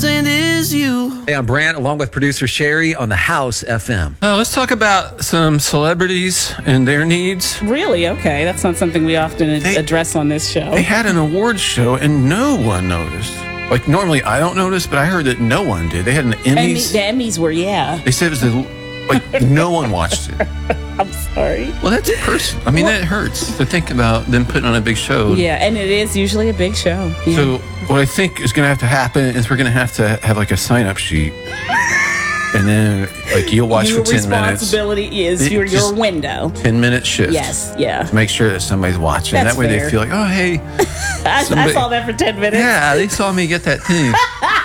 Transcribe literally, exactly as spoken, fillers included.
innocent as you. Hey, I'm Brant, along with producer Sherry on the House F M. Uh, let's talk about some celebrities and their needs. Really? Okay. That's not something we often They- address on this show. They had an awards show and no one noticed. Like, normally I don't notice, but I heard that no one did. They had an Emmy, Emmys. the Emmys were, yeah. They said it was the, like, no one watched it. I'm sorry. Well, that's personal. I mean, that hurts to think about them putting on a big show. Yeah, and it is usually a big show. Yeah. So what I think is going to have to happen is we're going to have to have like a sign-up sheet. And then, like, you'll watch your for ten minutes. responsibility is It your, your just- window. ten-minute shift. Yes, yeah. To make sure that somebody's watching. That's that way fair. they feel like, oh, hey. I, I somebody- saw that for ten minutes. Yeah, they saw me get that too.